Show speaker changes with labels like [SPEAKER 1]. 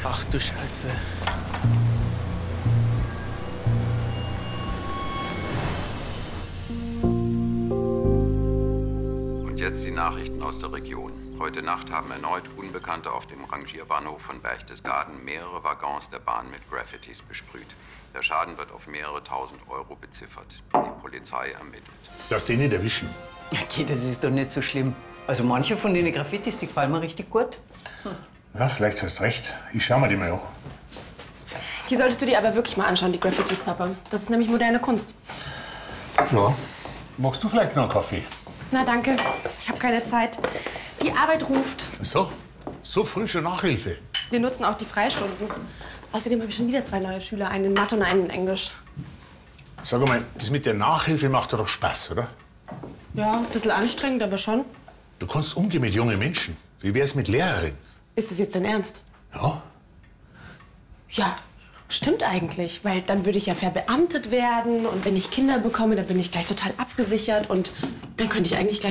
[SPEAKER 1] Ach du Scheiße.
[SPEAKER 2] Und jetzt die Nachrichten aus der Region. Heute Nacht haben erneut Unbekannte auf dem Rangierbahnhof von Berchtesgaden mehrere Waggons der Bahn mit Graffitis besprüht. Der Schaden wird auf mehrere tausend Euro beziffert. Die Polizei ermittelt.
[SPEAKER 3] Dass die nicht erwischen.
[SPEAKER 4] Okay, das ist doch nicht so schlimm. Also manche von den Graffitis, die gefallen mir richtig gut.
[SPEAKER 3] Ja, vielleicht hast du recht. Ich schau mir die mal an.
[SPEAKER 5] Die solltest du dir aber wirklich mal anschauen, die Graffitis, Papa. Das ist nämlich moderne Kunst.
[SPEAKER 3] Ja. Magst du vielleicht noch einen Kaffee?
[SPEAKER 5] Na, danke. Ich habe keine Zeit. Die Arbeit ruft.
[SPEAKER 3] So früh schon Nachhilfe.
[SPEAKER 5] Wir nutzen auch die Freistunden. Außerdem habe ich schon wieder 2 neue Schüler, einen in Mathe und einen in Englisch.
[SPEAKER 3] Sag mal, das mit der Nachhilfe macht doch Spaß, oder?
[SPEAKER 5] Ja, ein bisschen anstrengend, aber schon.
[SPEAKER 3] Du kannst umgehen mit jungen Menschen. Wie wär's mit Lehrerin?
[SPEAKER 5] Ist das jetzt dein Ernst?
[SPEAKER 3] Ja.
[SPEAKER 5] Ja, stimmt eigentlich. Weil dann würde ich ja verbeamtet werden. Und wenn ich Kinder bekomme, dann bin ich gleich total abgesichert. Und dann könnte ich eigentlich gleich